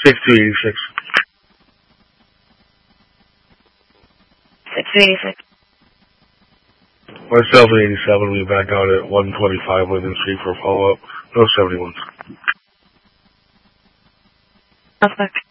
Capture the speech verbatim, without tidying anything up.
six two eighty-six. six two eighty-six. Myself at eighty-seven, we back out at one twenty-five Linden Street for a follow-up. No seventy-ones. Suspect.